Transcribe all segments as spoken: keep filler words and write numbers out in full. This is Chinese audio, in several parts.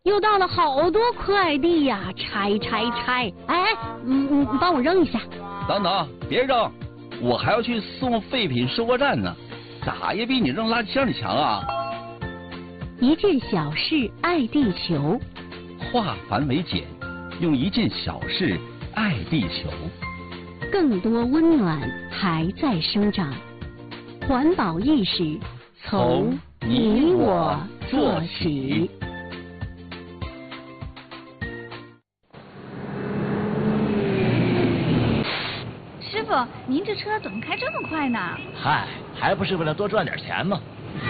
又到了好多快递呀，拆拆拆！哎，嗯嗯，帮我扔一下。 等等，别扔，我还要去送废品收货站呢，咋也比你扔垃圾箱里强啊！ 一件小事爱地球， 化繁为简，用一件小事爱地球。 更多温暖还在生长，环保意识从你我做起。 师傅，您这车怎么开这么快呢？ 嗨，还不是为了多赚点钱吗？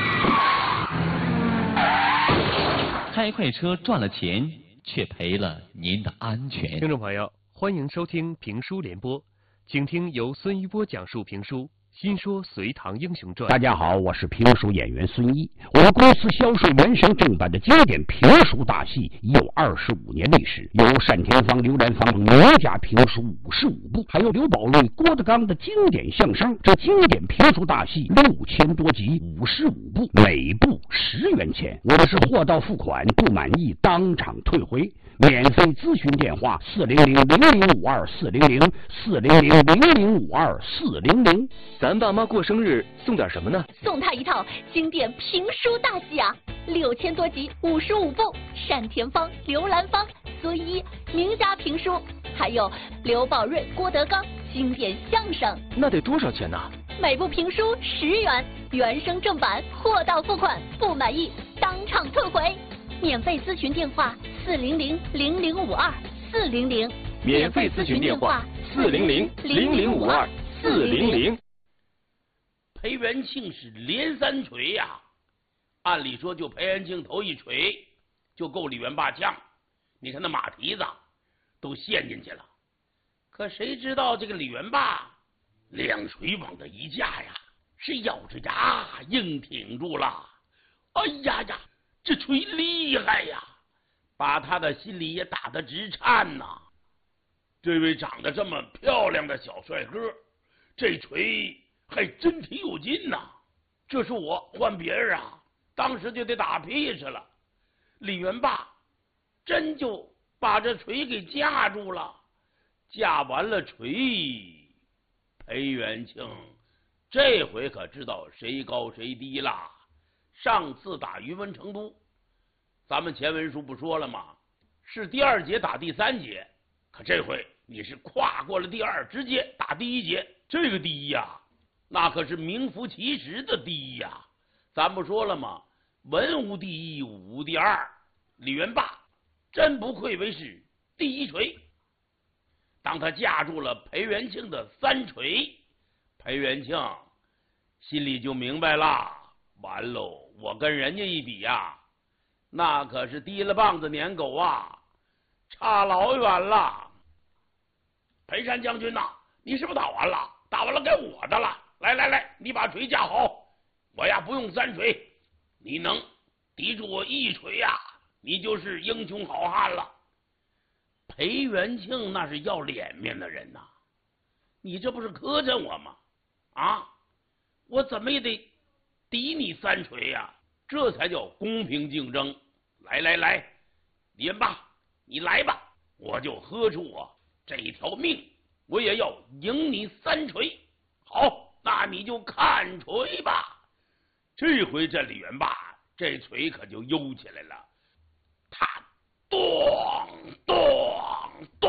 开快车赚了钱，却赔了您的安全。 听众朋友，欢迎收听评书联播，请听由孙一波讲述评书《新说隋唐英雄传》。 大家好，我是评书演员孙一。我们公司销售原声正版的经典评书大戏已有二十五年历史，有单田芳、刘兰芳名家评书五十五部，还有刘宝瑞、郭德纲的经典相声。这经典评书大戏六千多集，五十五部，每部十元钱。我们是货到付款，不满意当场退回。免费咨询电话：四零零零零五二四零零四零零零零五二四零零。 咱爸妈过生日送点什么呢？ 送他一套经典评书大戏啊，六千多集，五十五部，单田芳、刘兰芳、孙一名家评书，还有刘宝瑞、郭德纲经典相声。 那得多少钱呢？ 每部评书十元，原声正版，货到付款，不满意当场退回。免费咨询电话：四零零零零五二四零零。 免费咨询电话：四零零零零五二四零零。 裴元庆是连三锤呀、啊，按理说就裴元庆头一锤就够李元霸呛，你看那马蹄子都陷进去了。可谁知道这个李元霸两锤往这一架呀，是咬着牙硬挺住了。哎呀呀，这锤厉害呀，把他的心里也打得直颤呐。这位长得这么漂亮的小帅哥，这锤还真挺有劲呐！这是我换别人啊，当时就得打屁去了。李元霸真就把这锤给架住了，架完了锤，裴元庆这回可知道谁高谁低了。上次打于文成都，咱们前文书不说了吗？是第二节打第三节，可这回你是跨过了第二，直接打第一节。这个第一呀、啊，那可是名副其实的第一呀、啊！咱不说了吗？文无第一，武无第二。李元霸真不愧为是第一锤。当他架住了裴元庆的三锤，裴元庆心里就明白了，完喽，我跟人家一比呀、啊，那可是提了棒子撵狗啊，差老远了。裴山将军呐、啊，你是不是打完了？打完了该我的了。来来来，你把锤架好，我呀不用三锤，你能抵住我一锤呀，你就是英雄好汉了。裴元庆那是要脸面的人呐、啊，你这不是磕碜我吗？啊，我怎么也得抵你三锤呀，这才叫公平竞争。来来来，李元霸，你来吧，我就喝出我这条命，我也要赢你三锤。好，那你就看锤吧。这回这李元霸这锤可就悠起来了，他咚咚咚，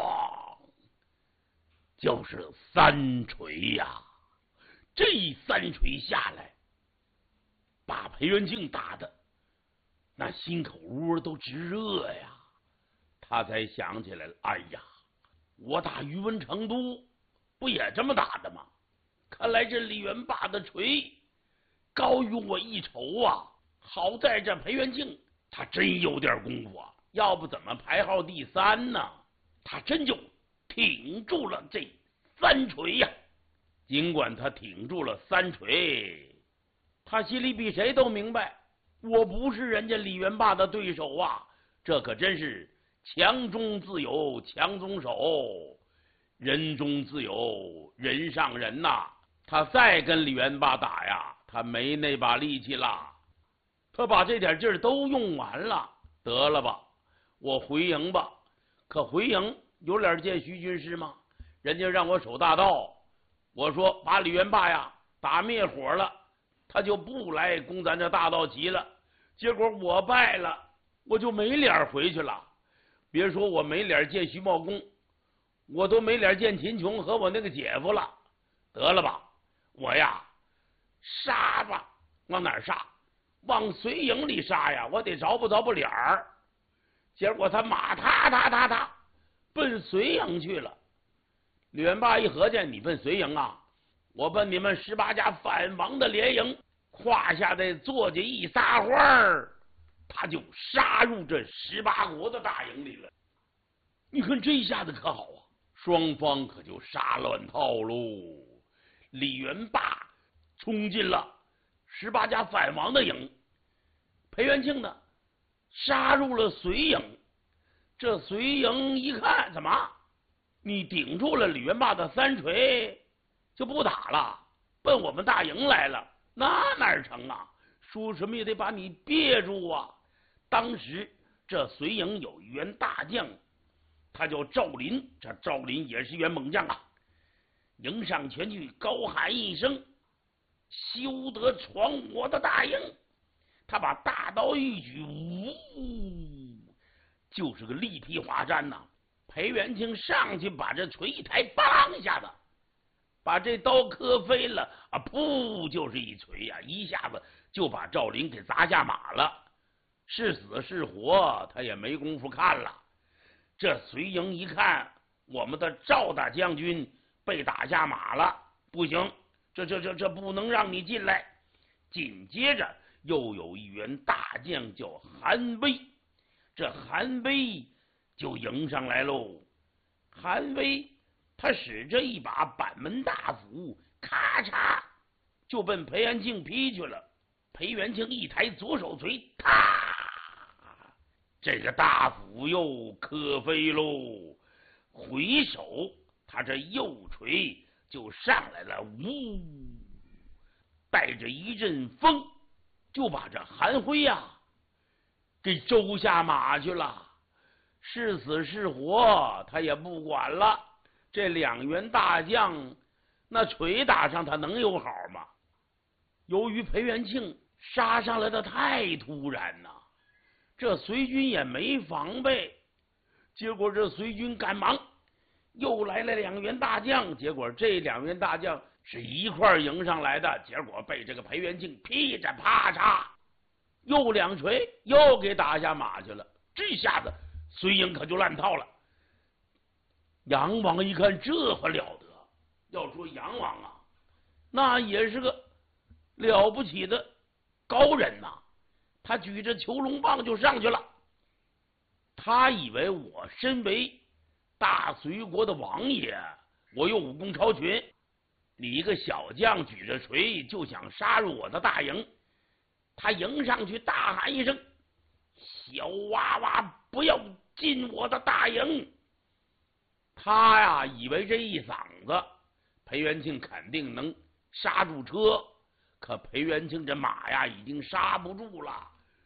就是三锤呀。这三锤下来，把裴元庆打的那心口窝都直热呀。他才想起来了，哎呀，我打于文成都不也这么打的吗？看来这李元霸的锤高于我一筹啊！好在这裴元庆他真有点功夫啊，要不怎么排号第三呢？他真就挺住了这三锤呀！尽管他挺住了三锤，他心里比谁都明白，我不是人家李元霸的对手啊！这可真是强中自有强中手，人中自有人上人呐、啊！他再跟李元霸打呀，他没那把力气了，他把这点劲儿都用完了， 得了吧，我回营吧。可回营有脸见徐军师吗？人家让我守大道，我说把李元霸呀打灭火了，他就不来攻咱这大道旗了。结果我败了，我就没脸回去了。别说我没脸见徐茂公，我都没脸见秦琼和我那个姐夫了。得了吧，我呀杀吧，往哪儿杀？往绥营里杀呀，我得着不着不脸儿。结果他马踏踏踏踏奔绥营去了。李元霸一合计，你奔绥营啊？我奔你们十八家反王的联营，胯下的坐骑一撒欢儿，他就杀入这十八国的大营里了。你看这下子可好啊，双方可就杀乱套喽。李元霸冲进了十八家反王的营，裴元庆呢杀入了绥营。这绥营一看，怎么你顶住了李元霸的三锤就不打了，奔我们大营来了，那哪成啊？说什么也得把你憋住啊！当时这绥营有一员大将，他叫赵林，这赵林也是一员猛将啊。迎上前去高喊一声，休得闯我的大营！他把大刀一举，呜，就是个立劈华山呐、啊！裴元庆上去把这锤一抬，梆一下子把这刀磕飞了啊！噗，就是一锤呀、啊，一下子就把赵林给砸下马了。是死是活，他也没工夫看了。这绥营一看，我们的赵大将军被打下马了，不行，这这这这不能让你进来。紧接着又有一员大将叫韩威，这韩威就迎上来喽。韩威他使着一把板门大斧，咔嚓就奔裴元庆劈去了。裴元庆一抬左手锤，啪，这个大斧又磕飞喽。回手他这右锤就上来了，呜，带着一阵风就把这韩辉呀、啊、给周下马去了。是死是活他也不管了。这两员大将那锤打上他能有好吗？由于裴元庆杀上来的太突然呐、啊，这隋军也没防备，结果这隋军赶忙又来了两员大将，结果这两员大将是一块迎上来的，结果被这个裴元庆劈着啪嚓又两锤又给打下马去了。这下子绥营可就乱套了。杨王一看这还了得，要说杨王啊那也是个了不起的高人呐、啊，他举着囚龙棒就上去了。他以为我身为大隋国的王爷，我有武功超群，你一个小将举着锤就想杀入我的大营。他迎上去大喊一声，小娃娃不要进我的大营。他呀以为这一嗓子裴元庆肯定能刹住车，可裴元庆这马呀已经刹不住了。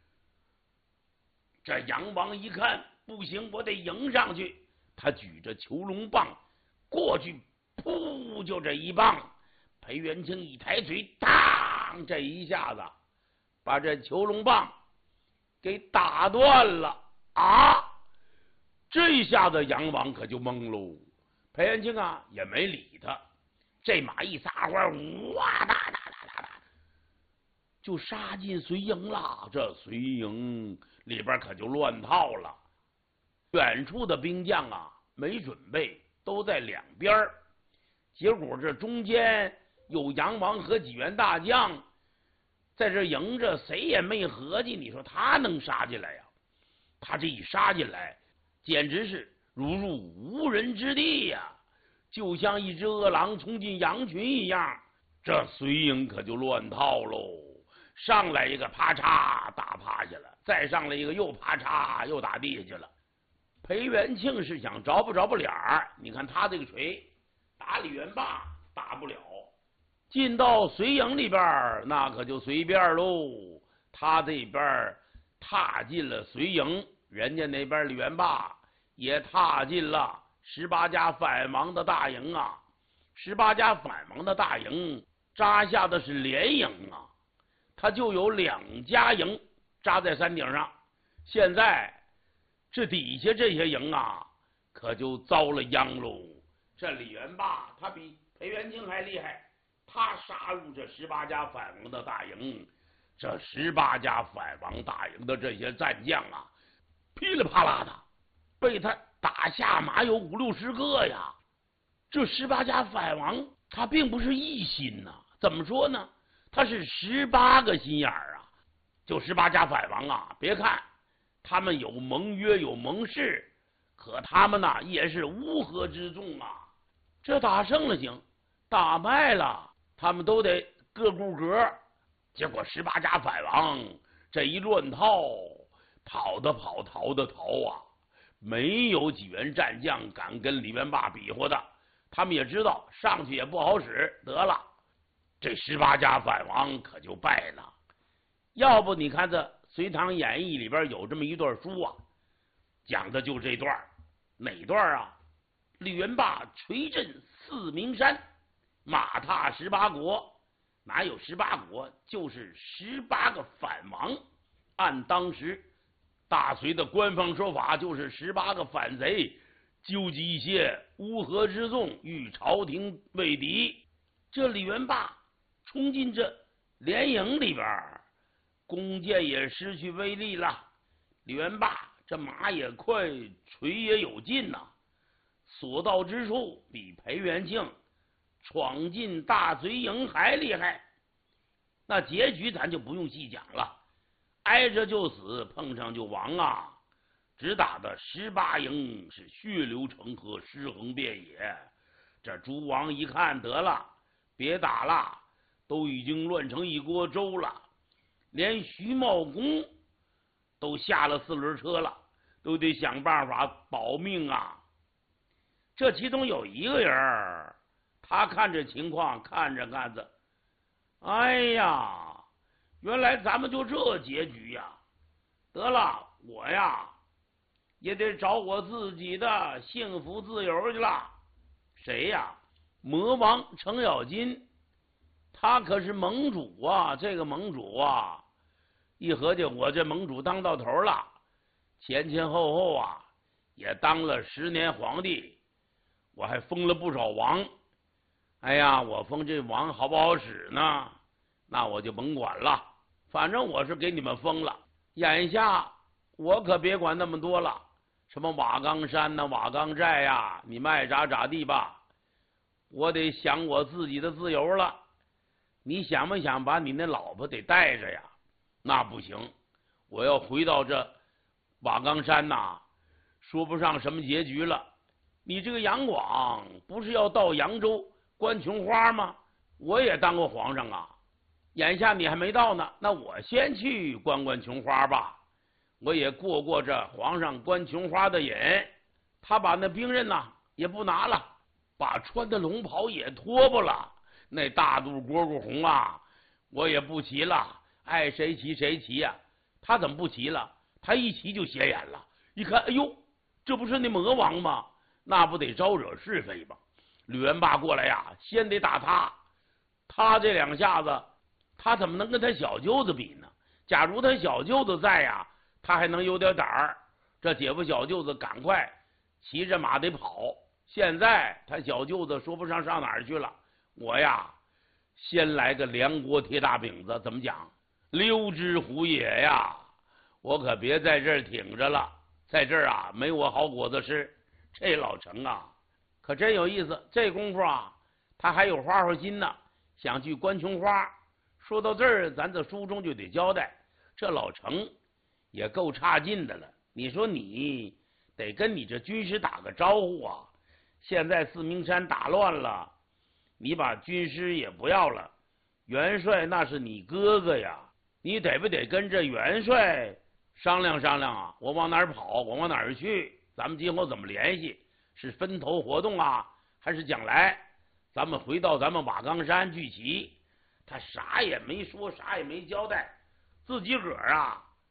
这杨王一看不行，我得迎上去，他举着囚龙棒过去，噗，就这一棒，裴元庆一抬腿，当，这一下子把这囚龙棒给打断了啊！这下子杨王可就懵喽。裴元庆啊也没理他，这马一撒欢，哇哒哒哒哒哒就杀进绥营了。这绥营里边可就乱套了。远处的兵将啊没准备，都在两边，结果这中间有杨王和几员大将在这迎着，谁也没合计，你说他能杀进来呀？他这一杀进来简直是如入无人之地呀，就像一只饿狼冲进羊群一样。这绥营可就乱套喽，上来一个啪嚓打趴下了，再上来一个又啪嚓又打地下去了。裴元庆是想着不着不脸儿，你看他这个锤打李元霸打不了，进到绥营里边那可就随便喽。他这边踏进了绥营，人家那边李元霸也踏进了十八家反王的大营啊。十八家反王的大营扎下的是连营啊，他就有两家营扎在山顶上。现在这底下这些营啊，可就遭了殃喽。这李元霸他比裴元庆还厉害，他杀入这十八家反王的大营，这十八家反王大营的这些战将啊，噼里啪啦的被他打下马有五六十个呀。这十八家反王他并不是一心呐、啊，怎么说呢？他是十八个心眼儿啊。就十八家反王啊，别看他们有盟约有盟誓，可他们呐也是乌合之众啊。这打胜了行，打败了他们都得各顾格。结果十八家反王这一乱套，跑的跑，逃的逃啊，没有几员战将敢跟李元霸比划的。他们也知道上去也不好使，得了，这十八家反王可就败了。要不你看这《隋唐演义》里边有这么一段书啊，讲的就这段。哪段啊？李元霸锤震四明山，马踏十八国。哪有十八国？就是十八个反王。按当时大隋的官方说法，就是十八个反贼纠集一些乌合之众，与朝廷为敌。这李元霸冲进这连营里边，弓箭也失去威力了。李元霸这马也快，锤也有劲呐、啊，所到之处比裴元庆闯进大隋营还厉害。那结局咱就不用细讲了，挨着就死，碰上就亡啊。只打的十八营是血流成河，尸横遍野。这诸王一看，得了，别打了，都已经乱成一锅粥了。连徐茂公都下了四轮车了，都得想办法保命啊。这其中有一个人，他看这情况，看着看着，哎呀，原来咱们就这结局呀！得了，我呀也得找我自己的幸福自由去了。谁呀？魔王程咬金，他可是盟主啊！这个盟主啊，一合计，我这盟主当到头了，前前后后啊也当了十年皇帝，我还封了不少王。哎呀，我封这王好不好使呢？那我就甭管了，反正我是给你们封了。眼下我可别管那么多了，什么瓦岗山呐、瓦岗寨呀，你们爱咋咋地吧。我得想我自己的自由了。你想不想把你那老婆得带着呀？那不行，我要回到这瓦岗山呐，说不上什么结局了。你这个杨广不是要到扬州观琼花吗？我也当过皇上啊，眼下你还没到呢，那我先去观观琼花吧。我也过过这皇上观琼花的瘾。他把那兵刃呐也不拿了，把穿的龙袍也脱不了，那大肚蝈蝈红啊，我也不骑了，爱谁骑谁骑呀、啊。他怎么不骑了？他一骑就斜眼了，一看，哎呦，这不是那魔王吗？那不得招惹是非吗？吕元霸过来呀，先得打他。他这两下子，他怎么能跟他小舅子比呢？假如他小舅子在呀，他还能有点胆儿。这姐夫小舅子赶快骑着马得跑。现在他小舅子说不上上哪儿去了。我呀，先来个梁国铁大饼子，怎么讲？溜之虎也呀！我可别在这儿挺着了，在这儿啊，没我好果子吃。这老程啊，可真有意思。这功夫啊，他还有花花心呢，想去观琼花。说到这儿，咱这书中就得交代，这老程也够差劲的了。你说你得跟你这军师打个招呼啊！现在四明山打乱了，你把军师也不要了，元帅那是你哥哥呀，你得不得跟这元帅商量商量啊？我往哪儿跑，我往哪儿去？咱们今后怎么联系？是分头活动啊，还是将来咱们回到咱们瓦岗山聚齐？他啥也没说，啥也没交代，自己个儿啊，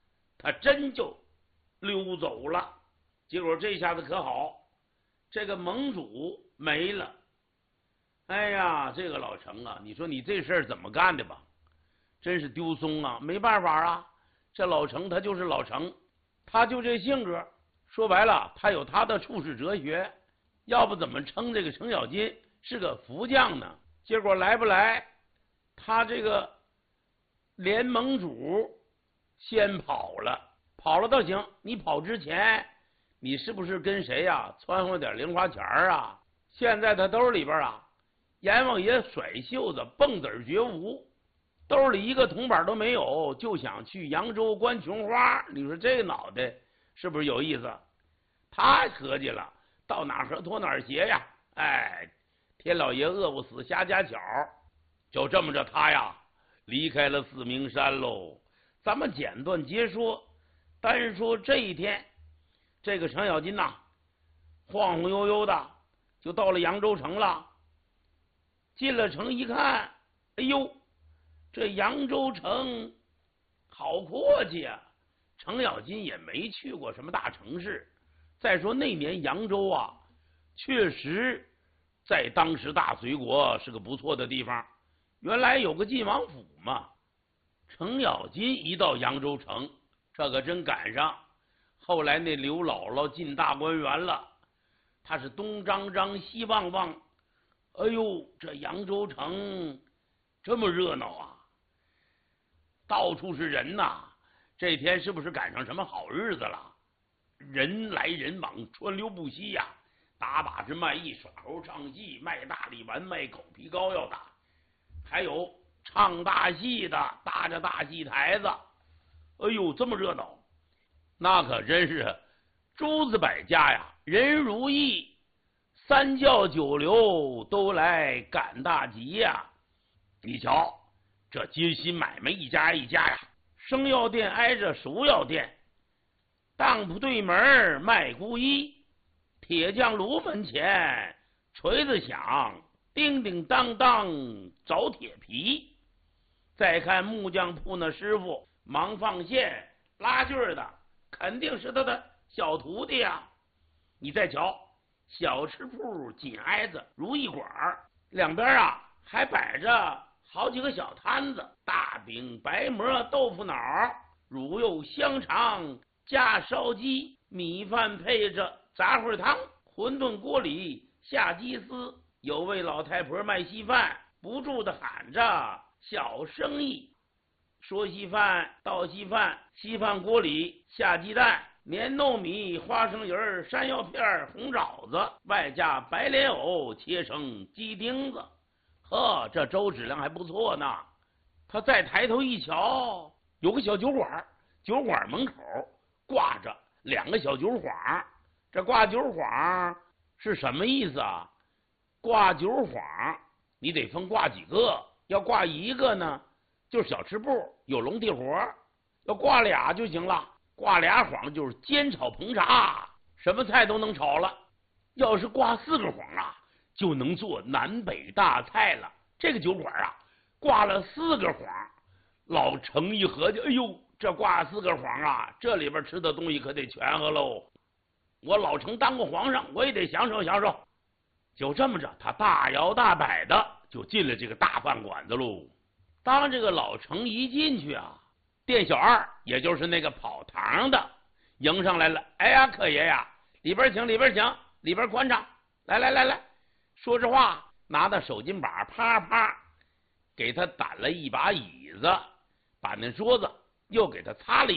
他真就溜走了。结果这下子可好，这个盟主没了。哎呀，这个老程啊，你说你这事儿怎么干的吧？真是丢松啊！没办法啊，这老程他就是老程，他就这性格。说白了，他有他的处世哲学，要不怎么称这个程咬金是个福将呢？结果来不来，他这个连盟主先跑了，跑了倒行，你跑之前，你是不是跟谁呀、啊、窜和点零花钱啊？现在他兜里边啊，阎王爷甩袖子，蹦子儿绝无，兜里一个铜板都没有，就想去扬州观琼花。你说这个脑袋是不是有意思？他合计了，到哪河脱哪鞋呀？哎，天老爷饿不死瞎家巧，就这么着，他呀离开了四明山喽。咱们简短截说，单说这一天，这个程咬金呐，晃晃悠悠的就到了扬州城了。进了城一看，哎呦，这扬州城好阔气啊！程咬金也没去过什么大城市。再说那年扬州啊，确实在当时大隋国是个不错的地方。原来有个晋王府嘛。程咬金一到扬州城，这可真赶上。后来那刘姥姥进大观园了，他是东张张西望望，哎呦，这扬州城这么热闹啊，到处是人呐、啊。这天是不是赶上什么好日子了？人来人往，川流不息呀、啊！打把子卖艺，耍猴唱戏，卖大力丸，卖狗皮膏药的，还有唱大戏的，搭着大戏台子。哎呦，这么热闹，那可真是诸子百家呀，人如意，三教九流都来赶大集呀！你瞧，这金新买卖一家一家呀，生药店挨着熟药店，当铺对门卖姑衣，铁匠炉门前锤子响，叮叮当当找铁皮。再看木匠铺那师傅忙放线拉锯的，肯定是他的小徒弟呀。你再瞧，小吃铺紧挨着如意馆，两边啊还摆着好几个小摊子，大饼、白馍、豆腐脑、乳肉香肠加烧鸡，米饭配着杂烩汤，馄饨锅里下鸡丝。有位老太婆卖稀饭，不住的喊着小生意，说稀饭倒稀饭，稀饭锅里下鸡蛋、粘糯米、花生仁、山药片、红枣子，外加白莲藕切成鸡丁子。呵，这粥质量还不错呢。他再抬头一瞧，有个小酒馆，酒馆门口挂着两个小酒幌。这挂酒幌是什么意思啊？挂酒幌你得分挂几个，要挂一个呢就是小吃部，有笼屉活；要挂俩就行了，挂俩幌就是煎炒烹炸，什么菜都能炒了。要是挂四个幌啊，就能做南北大菜了。这个酒馆啊，挂了四个幌，老程一合计，哎呦，这挂四个幌啊，这里边吃的东西可得全乎喽。我老程当过皇上，我也得享受享受。就这么着，他大摇大摆的就进了这个大饭馆子喽。当这个老程一进去啊，店小二，也就是那个跑堂的，迎上来了。哎呀，客爷呀，里边请，里边请，里边宽敞，来来来来。说着话，拿到手巾把啪啪给他掸了一把椅子，把那桌子又给他擦了一